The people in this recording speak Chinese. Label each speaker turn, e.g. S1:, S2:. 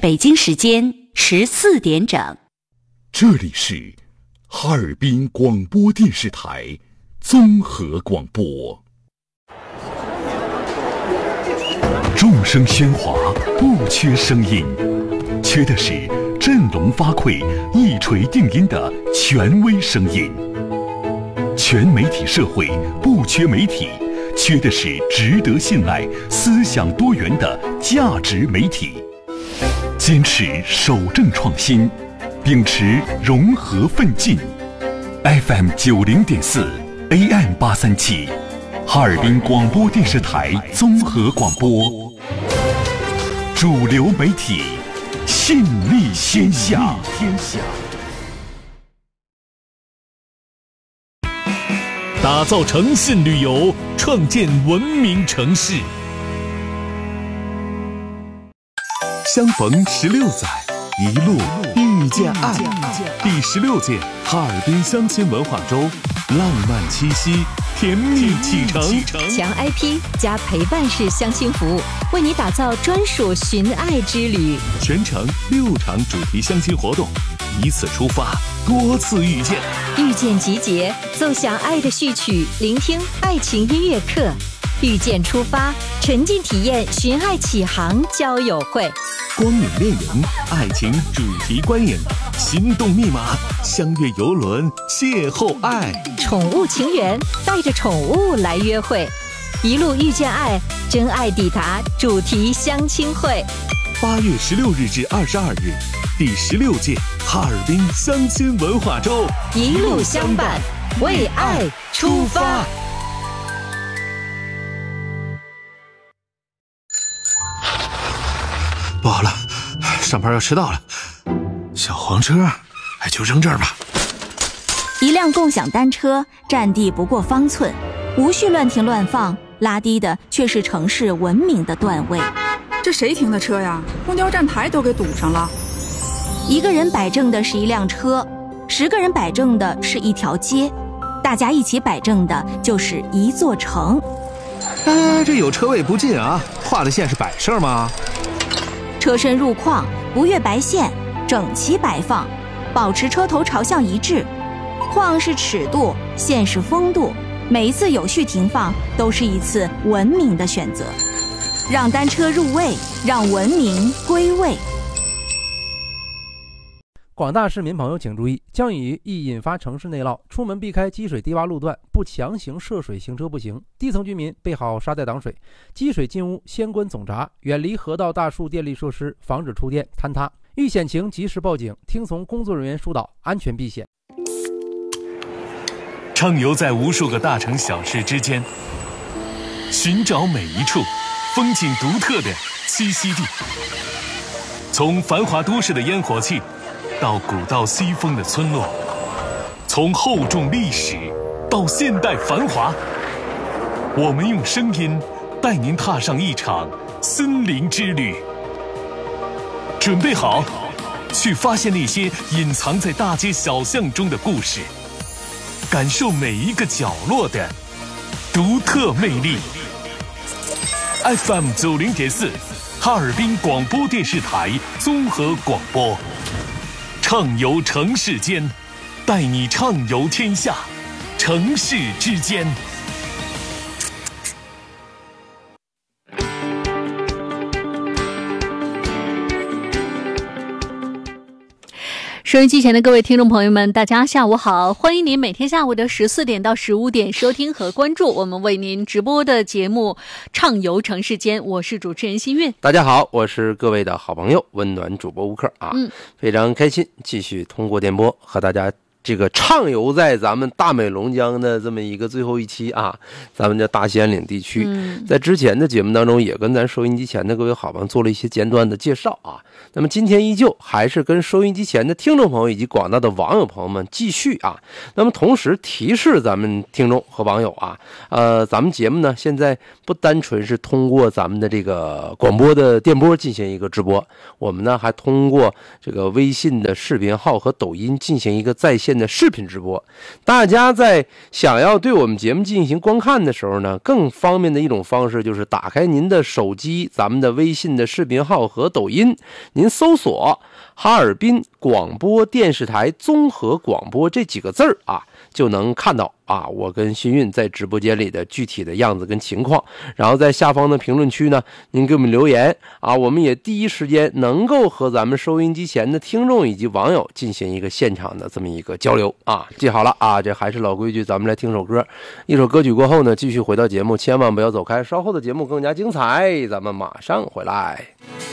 S1: 北京时间14点整。
S2: 这里是哈尔滨广播电视台综合广播。众声喧哗，不缺声音，缺的是振聋发聩、一锤定音的权威声音。全媒体社会不缺媒体，缺的是值得信赖、思想多元的价值媒体。坚持守正创新，秉持融合奋进。FM 90.4 AM 837，哈尔滨广播电视台综合广播，主流媒体，信力天下。
S3: 打造诚信旅游，创建文明城市。
S4: 相逢16载，一路遇见爱。第16届哈尔滨相亲文化周，浪漫七夕，甜蜜启程。
S5: 强 IP 加陪伴式相亲服务，为你打造专属寻爱之旅。
S4: 全程6场主题相亲活动，以此出发，多次遇见。
S5: 遇见集结，奏响爱的序曲，聆听爱情音乐课。遇见出发，沉浸体验寻爱启航交友会。
S4: 光影恋影，爱情主题观影，心动密码，相约游轮，邂逅爱。
S5: 宠物情缘，带着宠物来约会。一路遇见爱，真爱抵达主题相亲会。
S4: 8月16日至22日，第16届哈尔滨相亲文化周，
S5: 一路相伴，为爱出发。
S4: 不好了，上班要迟到了。小黄车，就扔这儿吧。
S1: 一辆共享单车占地不过方寸，无序乱停乱放，拉低的却是城市文明的段位。
S6: 这谁停的车呀？公交站台都给堵上了。
S1: 一个人摆正的是一辆车，10个人摆正的是一条街，大家一起摆正的就是一座城。
S7: 这有车位不进啊，画的线是摆设吗？
S1: 车身入框，不越白线，整齐摆放，保持车头朝向一致。框是尺度，线是风度，每一次有序停放都是一次文明的选择。让单车入位，让文明归位。
S8: 广大市民朋友请注意，降雨易引发城市内涝，出门避开积水低洼路段，不强行涉水行车不行。低层居民备好沙袋挡水，积水进屋先关总闸，远离河道大树电力设施，防止触电坍塌。遇险情及时报警，听从工作人员疏导，安全避险。
S3: 畅游在无数个大城小市之间，寻找每一处风景独特的栖息地。从繁华都市的烟火气到古道西风的村落，从厚重历史到现代繁华，我们用声音带您踏上一场森林之旅。准备好，去发现那些隐藏在大街小巷中的故事，感受每一个角落的独特魅力。FM 90.4，哈尔滨广播电视台综合广播。畅游城市间，带你畅游天下，城市之间。
S9: 收音机前的各位听众朋友们，大家下午好，欢迎您每天下午的14点到15点收听和关注我们为您直播的节目《畅游城市间》，我是主持人新韵。
S10: 大家好，我是各位的好朋友温暖主播吴克啊，非常开心继续通过电波和大家这个畅游在咱们大美龙江的这么一个最后一期啊，咱们的大兴安岭地区。在之前的节目当中也跟咱收音机前的各位好朋友做了一些简短的介绍啊。那么今天依旧还是跟收音机前的听众朋友以及广大的网友朋友们继续啊。那么同时提示咱们听众和网友啊，咱们节目呢现在不单纯是通过咱们的这个广播的电波进行一个直播，我们呢还通过这个微信的视频号和抖音进行一个在线线的视频直播。大家在想要对我们节目进行观看的时候呢，更方便的一种方式就是打开您的手机，咱们的微信的视频号和抖音，您搜索哈尔滨广播电视台综合广播这几个字儿啊，就能看到啊我跟新运在直播间里的具体的样子跟情况。然后在下方的评论区呢，您给我们留言啊，我们也第一时间能够和咱们收音机前的听众以及网友进行一个现场的这么一个交流啊。记好了啊，这还是老规矩，咱们来听首歌。一首歌曲过后呢，继续回到节目，千万不要走开，稍后的节目更加精彩，咱们马上回来。